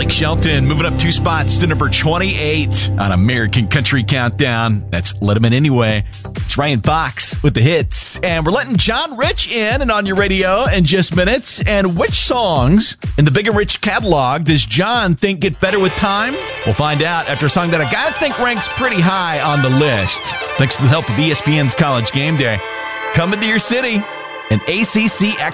Blake Shelton moving up 2 spots to number 28 on American Country Countdown. That's Let 'Em In Anyway. It's Ryan Fox with the hits. And we're letting John Rich in and on your radio in just minutes. And which songs in the Big and Rich catalog does John think get better with time? We'll find out after a song that I gotta think ranks pretty high on the list. Thanks to the help of ESPN's College Game Day. Coming to your city, an ACC